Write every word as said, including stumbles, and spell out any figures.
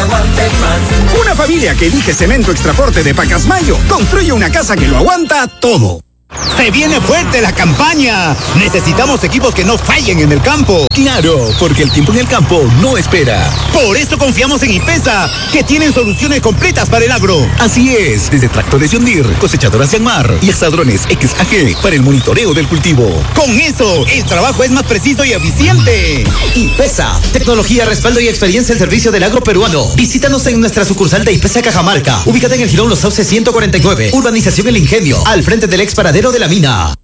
aguante más. Una familia que elige Cemento Extraforte de Pacasmayo construye una casa que lo aguanta todo. ¡Se viene fuerte la campaña! Necesitamos equipos que no fallen en el campo. Claro, porque el tiempo en el campo no espera. Por eso confiamos en IPESA, que tienen soluciones completas para el agro. Así es, desde tractores John Deere, cosechadoras Yanmar y hasta drones X A G para el monitoreo del cultivo. Con eso, el trabajo es más preciso y eficiente. IPESA, tecnología, respaldo y experiencia al servicio del agro peruano. Visítanos en nuestra sucursal de IPESA Cajamarca, ubicada en el Girón Los Sauces ciento cuarenta y nueve, Urbanización El Ingenio, al frente del ex paradero de la mina.